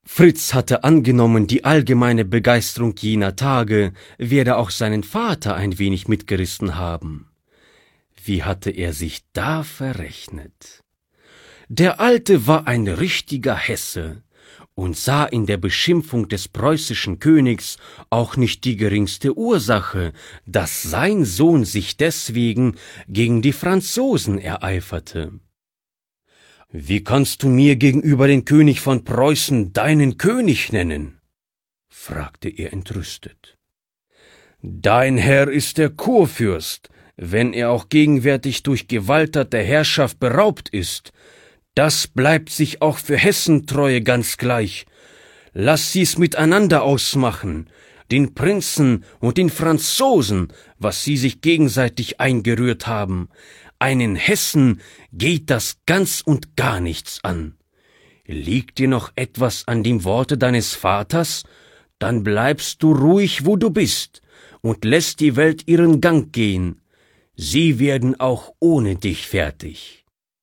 Fritz hatte angenommen, die allgemeine Begeisterung jener Tage werde auch seinen Vater ein wenig mitgerissen haben. Wie hatte er sich da verrechnet? Der Alte war ein richtiger Hesse und sah in der Beschimpfung des preußischen Königs auch nicht die geringste Ursache, dass sein Sohn sich deswegen gegen die Franzosen ereiferte. »Wie kannst du mir gegenüber den König von Preußen deinen König nennen?« fragte er entrüstet. »Dein Herr ist der Kurfürst, wenn er auch gegenwärtig durch gewalterte Herrschaft beraubt ist. Das bleibt sich auch für Hessentreue ganz gleich. Lass sie's miteinander ausmachen, den Prinzen und den Franzosen, was sie sich gegenseitig eingerührt haben. Einen Hessen geht das ganz und gar nichts an. Liegt dir noch etwas an dem Worte deines Vaters, dann bleibst du ruhig, wo du bist, und lässt die Welt ihren Gang gehen. Sie werden auch ohne dich fertig.«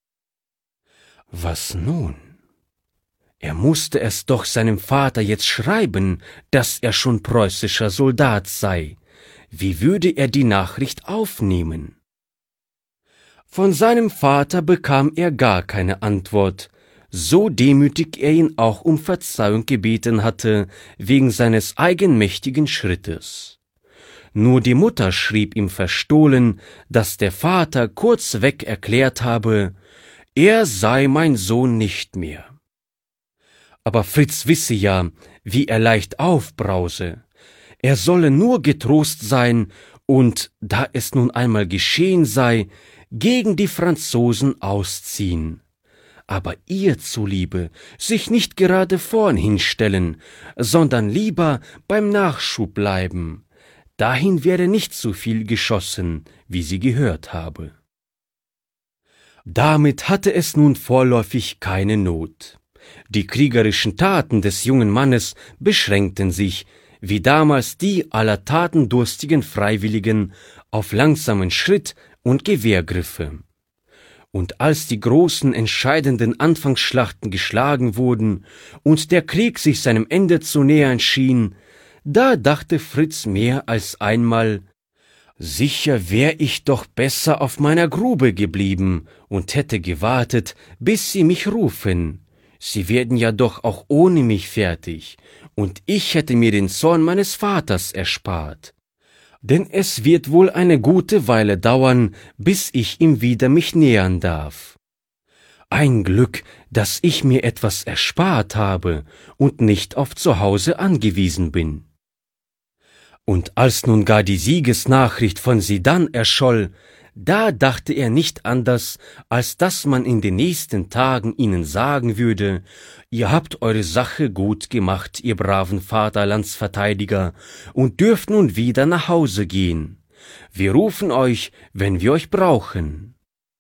Was nun? Er musste es doch seinem Vater jetzt schreiben, dass er schon preußischer Soldat sei. Wie würde er die Nachricht aufnehmen? Von seinem Vater bekam er gar keine Antwort, so demütig er ihn auch um Verzeihung gebeten hatte, wegen seines eigenmächtigen Schrittes. Nur die Mutter schrieb ihm verstohlen, dass der Vater kurzweg erklärt habe, er sei mein Sohn nicht mehr. Aber Fritz wisse ja, wie er leicht aufbrause. Er solle nur getrost sein und, da es nun einmal geschehen sei, gegen die Franzosen ausziehen. Aber ihr zuliebe sich nicht gerade vorn hinstellen, sondern lieber beim Nachschub bleiben. Dahin werde nicht so viel geschossen, wie sie gehört habe. Damit hatte es nun vorläufig keine Not. Die kriegerischen Taten des jungen Mannes beschränkten sich, wie damals die aller tatendurstigen Freiwilligen, auf langsamen Schritt und Gewehrgriffe. Und als die großen, entscheidenden Anfangsschlachten geschlagen wurden und der Krieg sich seinem Ende zu nähern schien, da dachte Fritz mehr als einmal, sicher wär ich doch besser auf meiner Grube geblieben und hätte gewartet, bis sie mich rufen. Sie werden ja doch auch ohne mich fertig, und ich hätte mir den Zorn meines Vaters erspart. Denn es wird wohl eine gute Weile dauern, bis ich ihm wieder mich nähern darf. Ein Glück, dass ich mir etwas erspart habe und nicht auf Zuhause angewiesen bin. Und als nun gar die Siegesnachricht von Sedan erscholl, da dachte er nicht anders, als dass man in den nächsten Tagen ihnen sagen würde, ihr habt eure Sache gut gemacht, ihr braven Vaterlandsverteidiger, und dürft nun wieder nach Hause gehen. Wir rufen euch, wenn wir euch brauchen.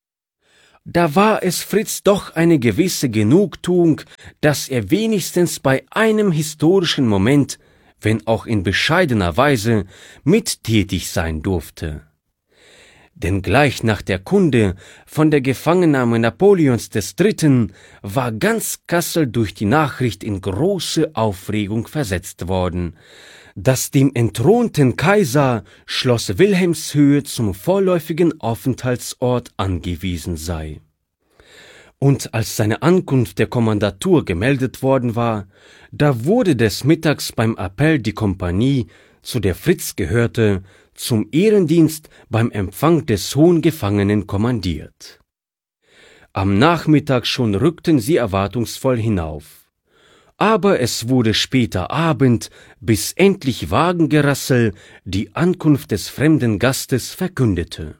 Da war es Fritz doch eine gewisse Genugtuung, dass er wenigstens bei einem historischen Moment, wenn auch in bescheidener Weise, mittätig sein durfte. Denn gleich nach der Kunde von der Gefangennahme Napoleons III. War ganz Kassel durch die Nachricht in große Aufregung versetzt worden, dass dem entthronten Kaiser Schloss Wilhelmshöhe zum vorläufigen Aufenthaltsort angewiesen sei. Und als seine Ankunft der Kommandatur gemeldet worden war, da wurde des Mittags beim Appell die Kompanie, zu der Fritz gehörte, zum Ehrendienst beim Empfang des hohen Gefangenen kommandiert. Am Nachmittag schon rückten sie erwartungsvoll hinauf. Aber es wurde später Abend, bis endlich Wagengerassel die Ankunft des fremden Gastes verkündete.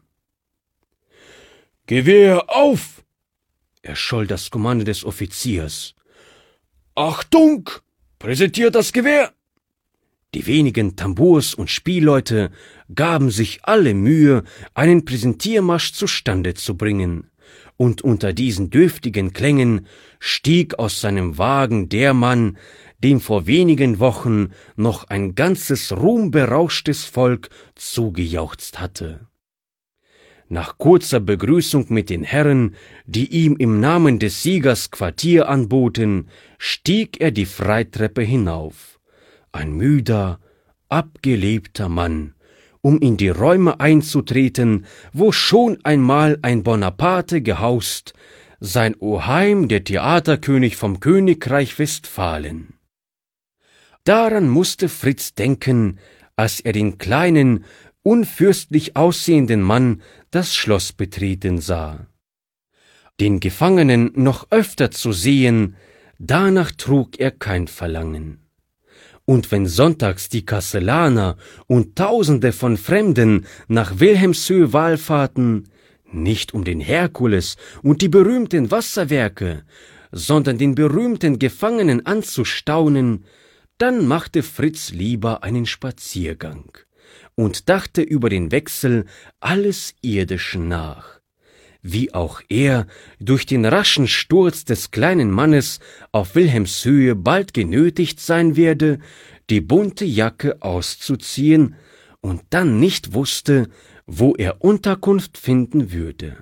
»Gewehr auf!« erscholl das Kommando des Offiziers. »Achtung! Präsentiert das Gewehr!« Die wenigen Tambours und Spielleute gaben sich alle Mühe, einen Präsentiermarsch zustande zu bringen, und unter diesen dürftigen Klängen stieg aus seinem Wagen der Mann, dem vor wenigen Wochen noch ein ganzes ruhmberauschte Volk zugejauchzt hatte. Nach kurzer Begrüßung mit den Herren, die ihm im Namen des Siegers Quartier anboten, stieg er die Freitreppe hinauf. Ein müder, abgelebter Mann, um in die Räume einzutreten, wo schon einmal ein Bonaparte gehaust, sein Oheim der Theaterkönig vom Königreich Westfalen. Daran musste Fritz denken, als er den kleinen, unfürstlich aussehenden Mann das Schloss betreten sah. Den Gefangenen noch öfter zu sehen, danach trug er kein Verlangen. Und wenn sonntags die Kastellaner und Tausende von Fremden nach Wilhelmshöhe wallfahrten, nicht um den Herkules und die berühmten Wasserwerke, sondern den berühmten Gefangenen anzustaunen, dann machte Fritz lieber einen Spaziergang und dachte über den Wechsel alles Irdischen nach, wie auch er durch den raschen Sturz des kleinen Mannes auf Wilhelmshöhe bald genötigt sein werde, die bunte Jacke auszuziehen und dann nicht wusste, wo er Unterkunft finden würde.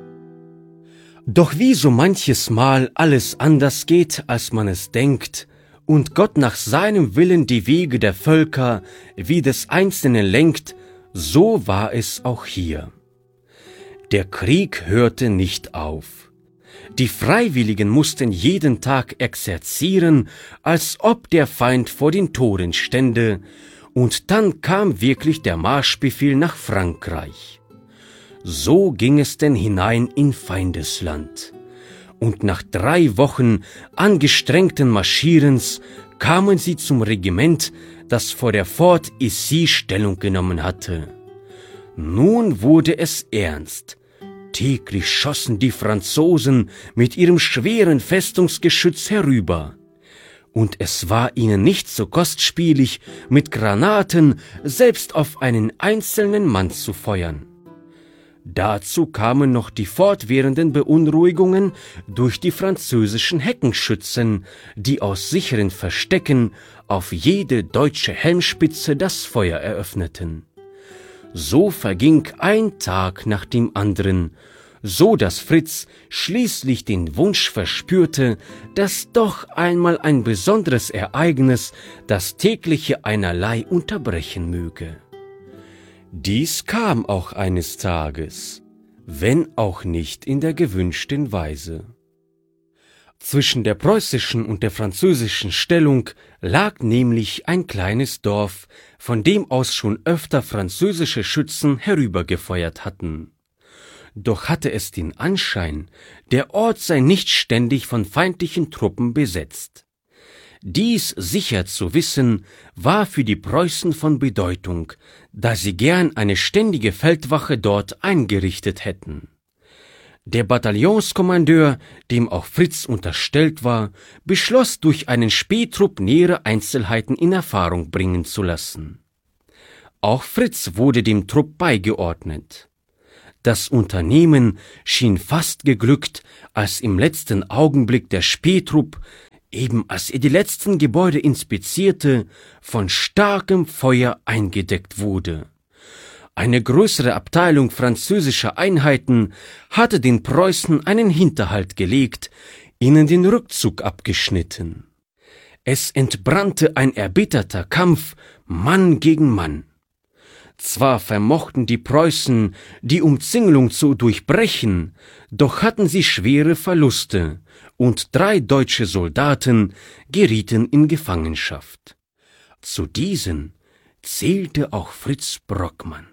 Doch wie so manches Mal alles anders geht, als man es denkt, und Gott nach seinem Willen die Wege der Völker wie des Einzelnen lenkt, so war es auch hier. Der Krieg hörte nicht auf. Die Freiwilligen mussten jeden Tag exerzieren, als ob der Feind vor den Toren stände, und dann kam wirklich der Marschbefehl nach Frankreich. So ging es denn hinein in Feindesland. Und nach 3 Wochen angestrengten Marschierens kamen sie zum Regiment, das vor der Fort Issy Stellung genommen hatte. Nun wurde es ernst. Täglich schossen die Franzosen mit ihrem schweren Festungsgeschütz herüber. Und es war ihnen nicht so kostspielig, mit Granaten selbst auf einen einzelnen Mann zu feuern. Dazu kamen noch die fortwährenden Beunruhigungen durch die französischen Heckenschützen, die aus sicheren Verstecken auf jede deutsche Helmspitze das Feuer eröffneten. So verging ein Tag nach dem anderen, so dass Fritz schließlich den Wunsch verspürte, dass doch einmal ein besonderes Ereignis das tägliche Einerlei unterbrechen möge. Dies kam auch eines Tages, wenn auch nicht in der gewünschten Weise. Zwischen der preußischen und der französischen Stellung lag nämlich ein kleines Dorf, von dem aus schon öfter französische Schützen herübergefeuert hatten. Doch hatte es den Anschein, der Ort sei nicht ständig von feindlichen Truppen besetzt. Dies sicher zu wissen, war für die Preußen von Bedeutung, da sie gern eine ständige Feldwache dort eingerichtet hätten. Der Bataillonskommandeur, dem auch Fritz unterstellt war, beschloss, durch einen Spähtrupp nähere Einzelheiten in Erfahrung bringen zu lassen. Auch Fritz wurde dem Trupp beigeordnet. Das Unternehmen schien fast geglückt, als im letzten Augenblick der Spähtrupp, eben als er die letzten Gebäude inspizierte, von starkem Feuer eingedeckt wurde. Eine größere Abteilung französischer Einheiten hatte den Preußen einen Hinterhalt gelegt, ihnen den Rückzug abgeschnitten. Es entbrannte ein erbitterter Kampf, Mann gegen Mann. Zwar vermochten die Preußen, die Umzingelung zu durchbrechen, doch hatten sie schwere Verluste, und 3 deutsche Soldaten gerieten in Gefangenschaft. Zu diesen zählte auch Fritz Brockmann.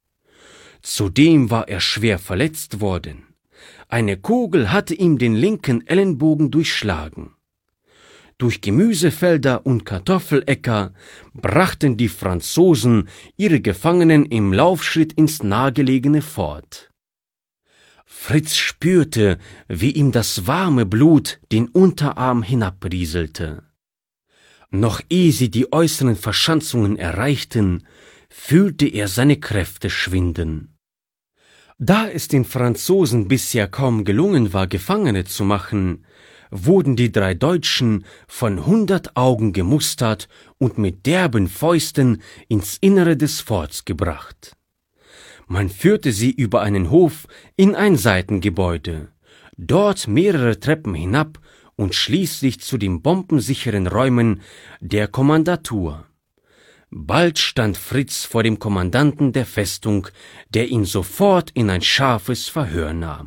Zudem war er schwer verletzt worden. Eine Kugel hatte ihm den linken Ellenbogen durchschlagen. Durch Gemüsefelder und Kartoffeläcker brachten die Franzosen ihre Gefangenen im Laufschritt ins nahegelegene Fort. Fritz spürte, wie ihm das warme Blut den Unterarm hinabrieselte. Noch ehe sie die äußeren Verschanzungen erreichten, fühlte er seine Kräfte schwinden. Da es den Franzosen bisher kaum gelungen war, Gefangene zu machen, wurden die 3 Deutschen von 100 Augen gemustert und mit derben Fäusten ins Innere des Forts gebracht. Man führte sie über einen Hof in ein Seitengebäude, dort mehrere Treppen hinab und schließlich zu den bombensicheren Räumen der Kommandatur. Bald stand Fritz vor dem Kommandanten der Festung, der ihn sofort in ein scharfes Verhör nahm.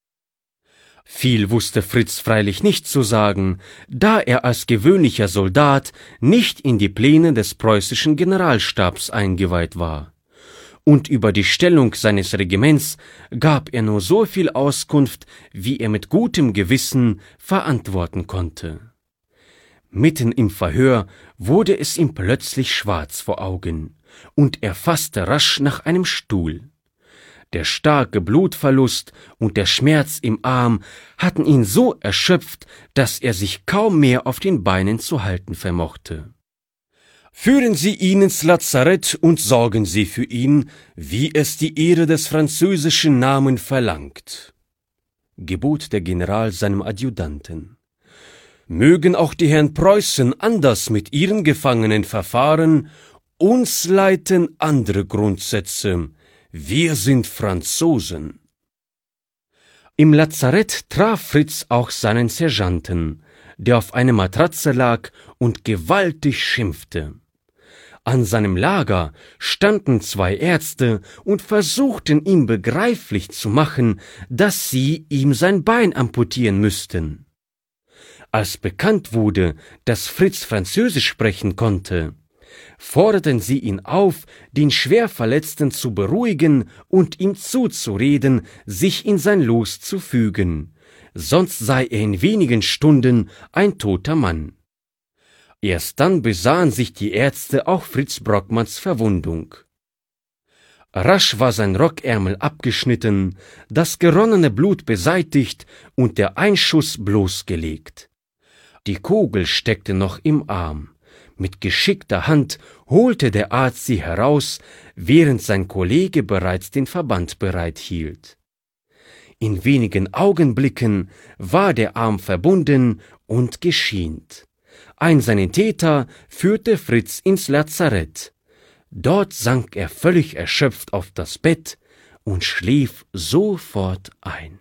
Viel wusste Fritz freilich nicht zu sagen, da er als gewöhnlicher Soldat nicht in die Pläne des preußischen Generalstabs eingeweiht war. Und über die Stellung seines Regiments gab er nur so viel Auskunft, wie er mit gutem Gewissen verantworten konnte. Mitten im Verhör wurde es ihm plötzlich schwarz vor Augen, und er fasste rasch nach einem Stuhl. Der starke Blutverlust und der Schmerz im Arm hatten ihn so erschöpft, dass er sich kaum mehr auf den Beinen zu halten vermochte. »Führen Sie ihn ins Lazarett und sorgen Sie für ihn, wie es die Ehre des französischen Namen verlangt«, gebot der General seinem Adjutanten. »Mögen auch die Herren Preußen anders mit ihren Gefangenen verfahren, uns leiten andere Grundsätze. Wir sind Franzosen.« Im Lazarett traf Fritz auch seinen Sergeanten, der auf einer Matratze lag und gewaltig schimpfte. An seinem Lager standen 2 Ärzte und versuchten ihm begreiflich zu machen, dass sie ihm sein Bein amputieren müssten. Als bekannt wurde, dass Fritz Französisch sprechen konnte, forderten sie ihn auf, den Schwerverletzten zu beruhigen und ihm zuzureden, sich in sein Los zu fügen, sonst sei er in wenigen Stunden ein toter Mann. Erst dann besahen sich die Ärzte auch Fritz Brockmanns Verwundung. Rasch war sein Rockärmel abgeschnitten, das geronnene Blut beseitigt und der Einschuss bloßgelegt. Die Kugel steckte noch im Arm. Mit geschickter Hand holte der Arzt sie heraus, während sein Kollege bereits den Verband bereithielt. In wenigen Augenblicken war der Arm verbunden und geschient. Ein Sanitäter führte Fritz ins Lazarett. Dort sank er völlig erschöpft auf das Bett und schlief sofort ein.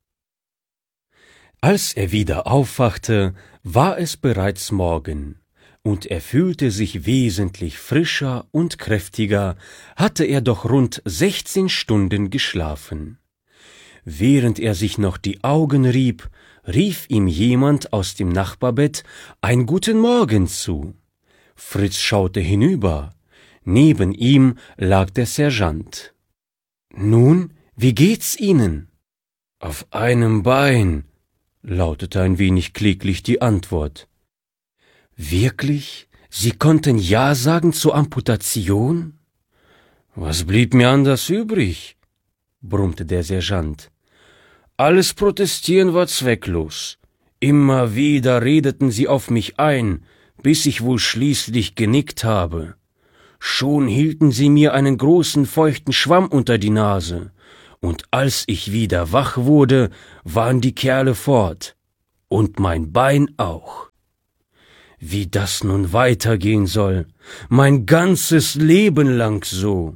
Als er wieder aufwachte, war es bereits Morgen, und er fühlte sich wesentlich frischer und kräftiger, hatte er doch rund 16 Stunden geschlafen. Während er sich noch die Augen rieb, rief ihm jemand aus dem Nachbarbett ein Guten Morgen zu. Fritz schaute hinüber. Neben ihm lag der Sergeant. »Nun, wie geht's Ihnen?« »Auf einem Bein«, lautete ein wenig kläglich die Antwort. »Wirklich? Sie konnten Ja sagen zur Amputation?« »Was blieb mir anders übrig?«, brummte der Sergeant. »Alles Protestieren war zwecklos. Immer wieder redeten sie auf mich ein, bis ich wohl schließlich genickt habe. Schon hielten sie mir einen großen feuchten Schwamm unter die Nase, und als ich wieder wach wurde, waren die Kerle fort, und mein Bein auch. Wie das nun weitergehen soll, mein ganzes Leben lang so.«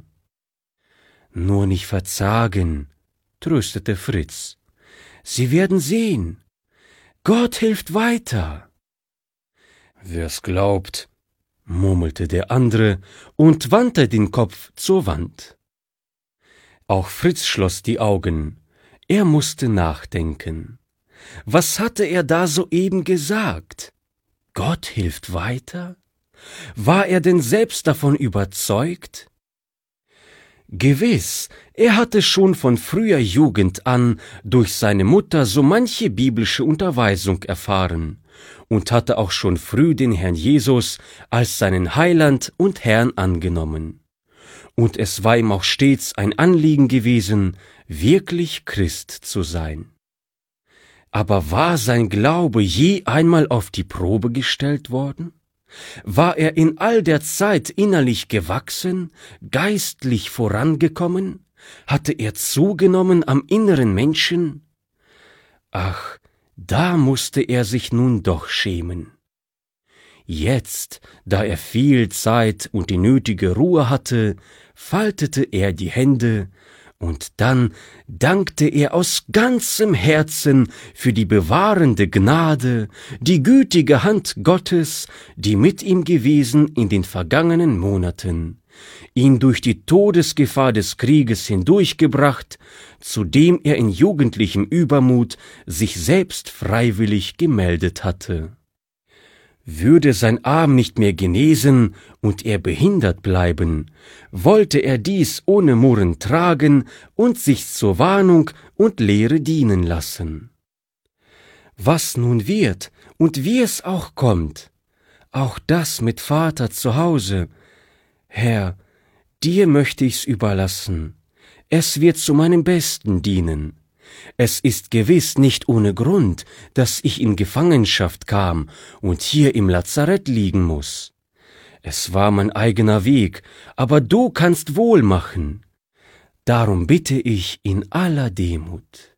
»Nur nicht verzagen«, tröstete Fritz. »Sie werden sehen. Gott hilft weiter.« »Wer's glaubt«, murmelte der andere und wandte den Kopf zur Wand. Auch Fritz schloss die Augen. Er musste nachdenken. Was hatte er da soeben gesagt? Gott hilft weiter? War er denn selbst davon überzeugt? Gewiss, er hatte schon von früher Jugend an durch seine Mutter so manche biblische Unterweisung erfahren und hatte auch schon früh den Herrn Jesus als seinen Heiland und Herrn angenommen. Und es war ihm auch stets ein Anliegen gewesen, wirklich Christ zu sein. Aber war sein Glaube je einmal auf die Probe gestellt worden? War er in all der Zeit innerlich gewachsen, geistlich vorangekommen? Hatte er zugenommen am inneren Menschen? Ach, da musste er sich nun doch schämen. Jetzt, da er viel Zeit und die nötige Ruhe hatte, faltete er die Hände, und dann dankte er aus ganzem Herzen für die bewahrende Gnade, die gütige Hand Gottes, die mit ihm gewesen in den vergangenen Monaten, ihn durch die Todesgefahr des Krieges hindurchgebracht, zu dem er in jugendlichem Übermut sich selbst freiwillig gemeldet hatte. Würde sein Arm nicht mehr genesen und er behindert bleiben, wollte er dies ohne Murren tragen und sich zur Warnung und Lehre dienen lassen. Was nun wird und wie es auch kommt, auch das mit Vater zu Hause, Herr, dir möchte ich's überlassen, es wird zu meinem Besten dienen. Es ist gewiss nicht ohne Grund, dass ich in Gefangenschaft kam und hier im Lazarett liegen muß. Es war mein eigener Weg, aber du kannst wohl machen. Darum bitte ich in aller Demut.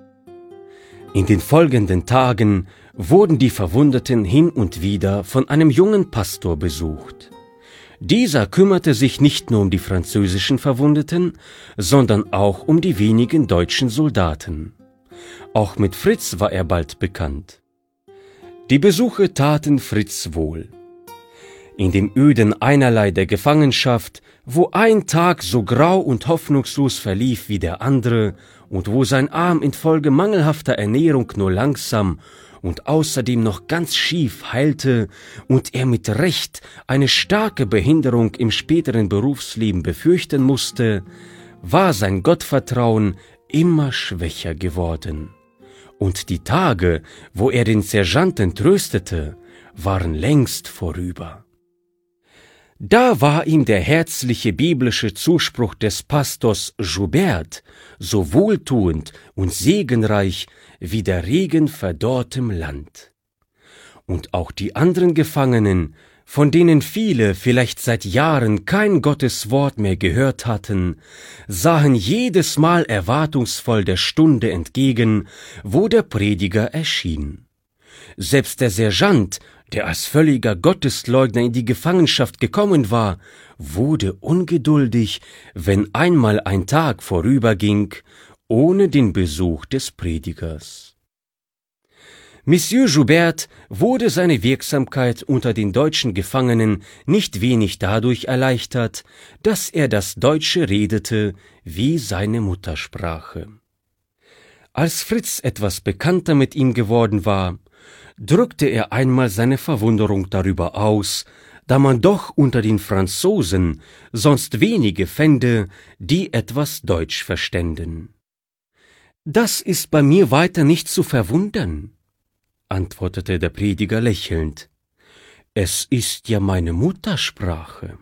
In den folgenden Tagen wurden die Verwundeten hin und wieder von einem jungen Pastor besucht. Dieser kümmerte sich nicht nur um die französischen Verwundeten, sondern auch um die wenigen deutschen Soldaten. Auch mit Fritz war er bald bekannt. Die Besuche taten Fritz wohl. In dem öden Einerlei der Gefangenschaft, wo ein Tag so grau und hoffnungslos verlief wie der andere und wo sein Arm infolge mangelhafter Ernährung nur langsam und außerdem noch ganz schief heilte und er mit Recht eine starke Behinderung im späteren Berufsleben befürchten musste, war sein Gottvertrauen immer schwächer geworden. Und die Tage, wo er den Sergeanten tröstete, waren längst vorüber. Da war ihm der herzliche biblische Zuspruch des Pastors Joubert so wohltuend und segenreich wie der Regen verdorrtem Land. Und auch die anderen Gefangenen, von denen viele vielleicht seit Jahren kein Gotteswort mehr gehört hatten, sahen jedes Mal erwartungsvoll der Stunde entgegen, wo der Prediger erschien. Selbst der Sergeant, der als völliger Gottesleugner in die Gefangenschaft gekommen war, wurde ungeduldig, wenn einmal ein Tag vorüberging, ohne den Besuch des Predigers. Monsieur Joubert wurde seine Wirksamkeit unter den deutschen Gefangenen nicht wenig dadurch erleichtert, dass er das Deutsche redete wie seine Muttersprache. Als Fritz etwas bekannter mit ihm geworden war, drückte er einmal seine Verwunderung darüber aus, da man doch unter den Franzosen sonst wenige fände, die etwas Deutsch verständen. »Das ist bei mir weiter nicht zu verwundern«, antwortete der Prediger lächelnd. »Es ist ja meine Muttersprache.«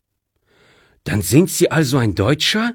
»Dann sind Sie also ein Deutscher?«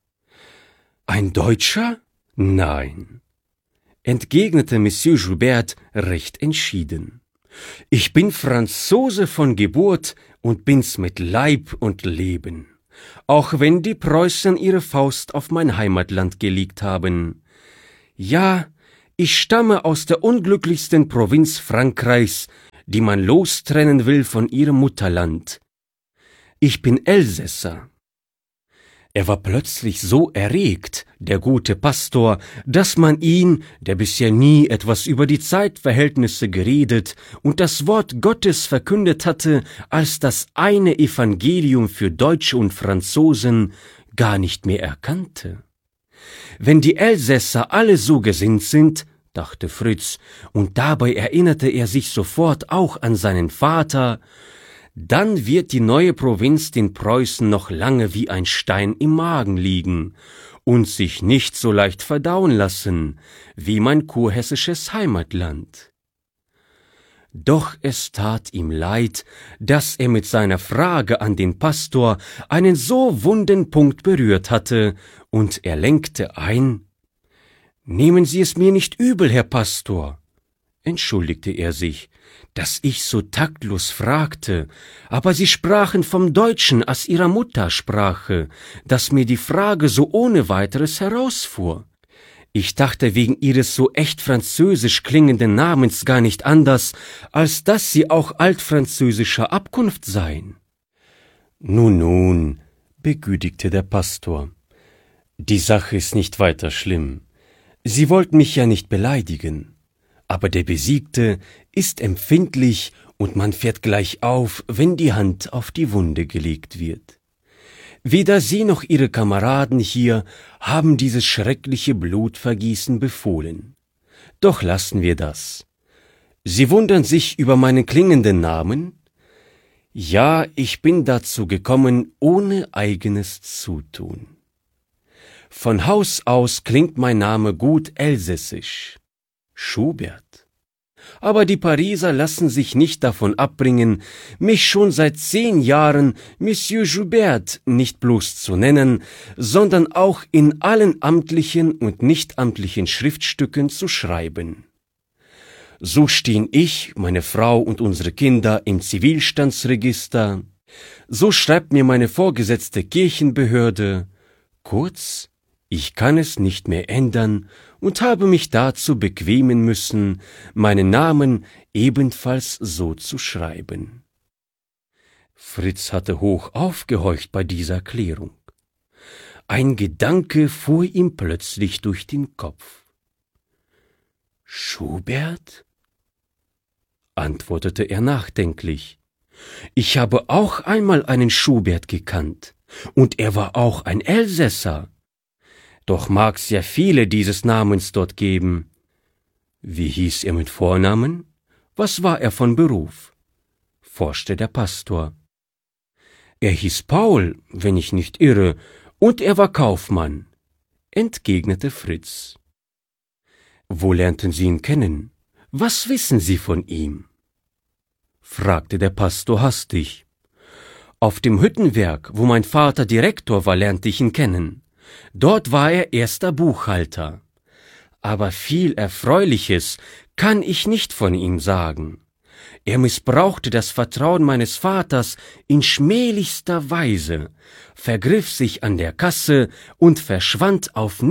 »Ein Deutscher? Nein«, entgegnete Monsieur Joubert recht entschieden. »Ich bin Franzose von Geburt und bin's mit Leib und Leben, auch wenn die Preußen ihre Faust auf mein Heimatland gelegt haben. Ja, ich stamme aus der unglücklichsten Provinz Frankreichs, die man lostrennen will von ihrem Mutterland. Ich bin Elsässer.« Er war plötzlich so erregt, der gute Pastor, dass man ihn, der bisher nie etwas über die Zeitverhältnisse geredet und das Wort Gottes verkündet hatte als das eine Evangelium für Deutsche und Franzosen, gar nicht mehr erkannte. Wenn die Elsässer alle so gesinnt sind, dachte Fritz, und dabei erinnerte er sich sofort auch an seinen Vater, dann wird die neue Provinz den Preußen noch lange wie ein Stein im Magen liegen und sich nicht so leicht verdauen lassen wie mein kurhessisches Heimatland. Doch es tat ihm leid, dass er mit seiner Frage an den Pastor einen so wunden Punkt berührt hatte, und er lenkte ein: »Nehmen Sie es mir nicht übel, Herr Pastor«, entschuldigte er sich, »dass ich so taktlos fragte, aber Sie sprachen vom Deutschen als Ihrer Muttersprache, dass mir die Frage so ohne weiteres herausfuhr. Ich dachte wegen ihres so echt französisch klingenden Namens gar nicht anders, als dass sie auch altfranzösischer Abkunft seien. Nun, begütigte der Pastor, die Sache ist nicht weiter schlimm. Sie wollten mich ja nicht beleidigen. Aber der Besiegte ist empfindlich und man fährt gleich auf, wenn die Hand auf die Wunde gelegt wird. Weder Sie noch Ihre Kameraden hier haben dieses schreckliche Blutvergießen befohlen. Doch lassen wir das. Sie wundern sich über meinen klingenden Namen? Ja, ich bin dazu gekommen, ohne eigenes Zutun. Von Haus aus klingt mein Name gut elsässisch. Schubert. Aber die Pariser lassen sich nicht davon abbringen, mich schon seit 10 Jahren Monsieur Joubert nicht bloß zu nennen, sondern auch in allen amtlichen und nichtamtlichen Schriftstücken zu schreiben. So stehen ich, meine Frau und unsere Kinder im Zivilstandsregister, so schreibt mir meine vorgesetzte Kirchenbehörde, kurz, ich kann es nicht mehr ändern und habe mich dazu bequemen müssen, meinen Namen ebenfalls so zu schreiben. Fritz hatte hoch aufgehorcht bei dieser Erklärung. Ein Gedanke fuhr ihm plötzlich durch den Kopf. »Schubert?« antwortete er nachdenklich. »Ich habe auch einmal einen Schubert gekannt, und er war auch ein Elsässer. Doch mag's ja viele dieses Namens dort geben. Wie hieß er mit Vornamen? Was war er von Beruf?« forschte der Pastor. »Er hieß Paul, wenn ich nicht irre, und er war Kaufmann«, entgegnete Fritz. »Wo lernten Sie ihn kennen? Was wissen Sie von ihm?« fragte der Pastor hastig. »Auf dem Hüttenwerk, wo mein Vater Direktor war, lernte ich ihn kennen. Dort war er erster Buchhalter. Aber viel Erfreuliches kann ich nicht von ihm sagen. Er missbrauchte das Vertrauen meines Vaters in schmählichster Weise, vergriff sich an der Kasse und verschwand auf